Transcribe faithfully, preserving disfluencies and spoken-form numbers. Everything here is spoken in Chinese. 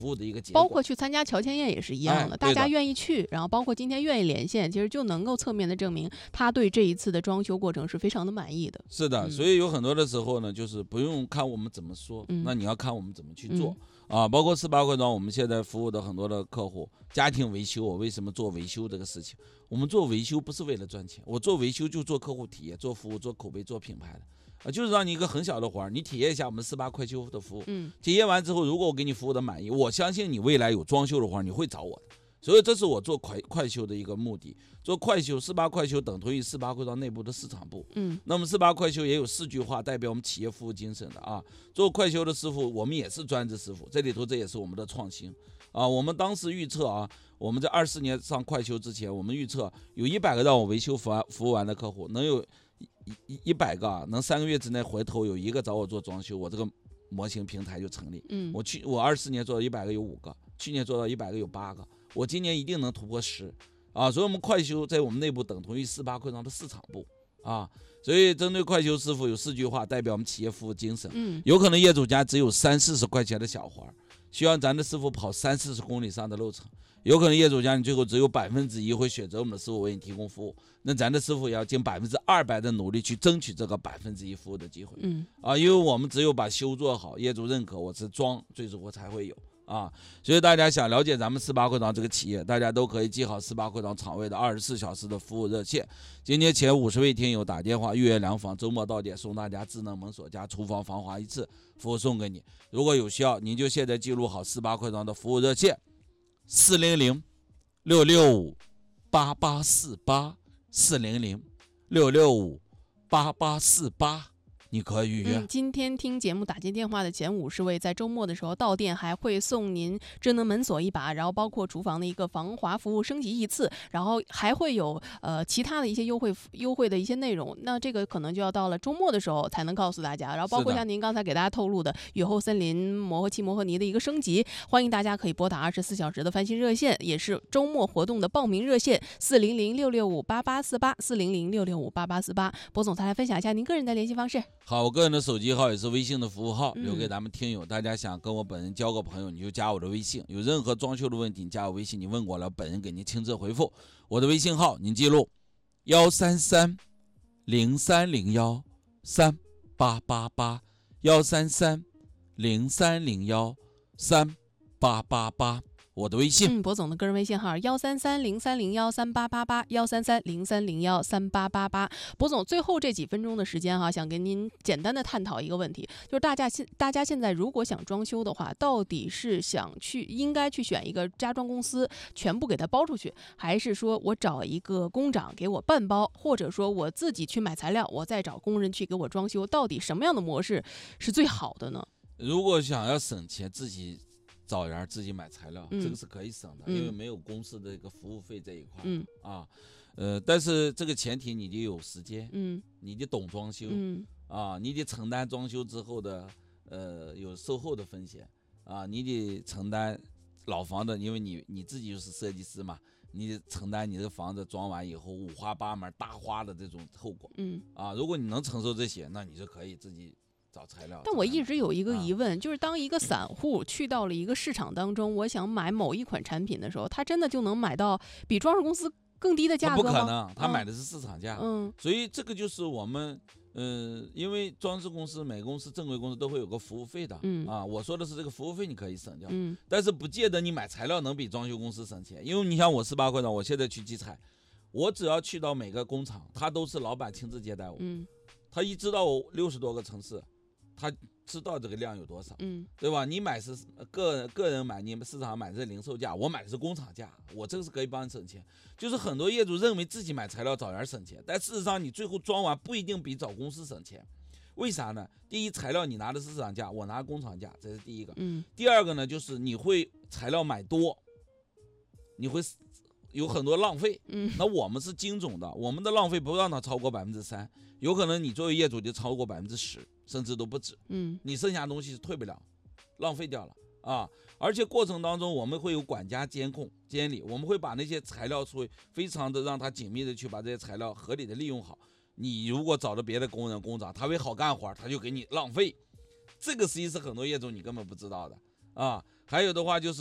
服务的一个结果。 包括去参加乔迁宴也是一样的， 哎、 大家愿意去，然后包括今天愿意连线，其实就能够侧面的证明他对这一次的装修过程是非常的满意的。 是的， 嗯、 所以有很多的时候呢，就是不用看我们怎么说， 嗯、 那你要看我们怎么去做、 嗯、 啊。包括四八会庄，我们现在服务的很多的客户，家庭维修，我为什么做维修这个事情？我们做维修不是为了赚钱，我做维修就做客户体验、做服务、做口碑、做品牌的。啊，就是让你一个很小的活儿，你体验一下我们四八快修的服务。 嗯， 体验完之后，如果我给你服务的满意，我相信你未来有装修的话，你会找我的。所以这是我做快快修的一个目的。做快修，四八快修等同于四八会庄内部的市场部。 嗯， 那么四八快修也有四句话代表我们企业服务精神的啊。做快修的师傅，我们也是专职师傅，这里头这也是我们的创新啊。我们当时预测啊，我们在二四年上快修之前，我们预测有一百个让我维修服完服务完的客户，能有一一百个啊，能三个月之内回头有一个找我做装修，我这个模型平台就成立。 嗯， 我去我二四年做到一百个有五个，去年做到一百个有八个，我今年一定能突破十啊！所以我们快修在我们内部等同于四八会庄的市场部啊。所以针对快修师傅有四句话代表我们企业服务精神。 嗯， 有可能业主家只有三四十块钱的小活，需要咱的师傅跑三四十公里上的路程。有可能业主家你最后只有百分之一会选择我们的师傅为你提供服务，那咱的师傅也要尽百分之二百的努力去争取这个百分之一服务的机会。 嗯啊，因为我们只有把修做好，业主认可，我是装，最终我才会有啊。所以大家想了解咱们四八会庄这个企业，大家都可以记好四八会庄厂位的二十四小时的服务热线。今天前五十位听友打电话预约量房，周末到点送大家智能门锁加厨房防滑一次，服务送给你。如果有需要，您就现在记录好四八会庄的服务热线：四零零六六五八八四八，四零零六六五八八四八。你可以预约、 嗯。今天听节目打进电话的前五十位，在周末的时候到店还会送您智能门锁一把，然后包括厨房的一个防滑服务升级一次，然后还会有呃其他的一些优惠优惠的一些内容。那这个可能就要到了周末的时候才能告诉大家。然后包括像您刚才给大家透露的雨后森林磨合漆磨合泥的一个升级，欢迎大家可以拨打二十四小时的翻新热线，也是周末活动的报名热线四零零六六五八八四八四零零六六五八八四八。博总再来分享一下您个人的联系方式。 好，我个人的手机号也是微信的服务号， 嗯、 留给咱们听友。大家想跟我本人交个朋友，你就加我的微信。有任何装修的问题，你加我微信，你问过了，本人给您亲自回复。我的微信号您记录：幺三三零三零幺三八八八，幺三三零三零幺三八八八。我的微信， 嗯，博总的个人微信号幺三三零三零幺三八八八，幺三三零三零幺三八八八。博总，最后这几分钟的时间哈、啊，想跟您简单的探讨一个问题，就是大家现大家现在如果想装修的话，到底是想去应该去选一个家装公司全部给它包出去，还是说我找一个工长给我半包，或者说我自己去买材料，我再找工人去给我装修？到底什么样的模式是最好的呢？ 如果想要省钱，自己找人自己买材料、 嗯、 这个是可以省的、嗯、因为没有公司的一个服务费这一块、 嗯、 啊，呃，但是这个前提你得有时间， 嗯， 你得懂装修， 嗯啊，你得承担装修之后的呃有售后的风险啊，你得承担老房的，因为你你自己就是设计师嘛，你得承担你这个房子装完以后五花八门大花的这种后果， 嗯啊，如果你能承受这些，那你就可以自己找材料。 但我一直有一个疑问、 啊、 就是当一个散户去到了一个市场当中，我想买某一款产品的时候，他真的就能买到比装饰公司更低的价格吗？ 不可能，他买的是市场价。 嗯， 所以这个就是我们，呃，因为装饰公司每个公司正规公司都会有个服务费的， 嗯啊，我说的是这个服务费你可以省掉， 嗯， 但是不见得你买材料能比装修公司省钱，因为你像我十八块呢，我现在去集采，我只要去到每个工厂，他都是老板亲自接待我， 嗯， 他一知道我六十多个城市，他知道这个量有多少， 嗯， 对吧？你买是个个人买，你们市场买的是零售价，我买的是工厂价，我这个是可以帮你省钱。就是很多业主认为自己买材料找人省钱，但事实上你最后装完不一定比找公司省钱。为啥呢？第一，材料你拿的是市场价，我拿工厂价，这是第一个。 嗯。 第二个呢，就是你会材料买多，你会有很多浪费。 嗯。 那我们是精总的，我们的浪费不让它超过百分之三，有可能你作为业主就超过百分之十，甚至都不止。 嗯。 你剩下东西是退不了，浪费掉了啊！而且过程当中我们会有管家监控监理，我们会把那些材料会非常的让他紧密的去把这些材料合理的利用好。你如果找了别的工人工长，他会好干活，他就给你浪费，这个实际是很多业主你根本不知道的啊。 还有的话就是。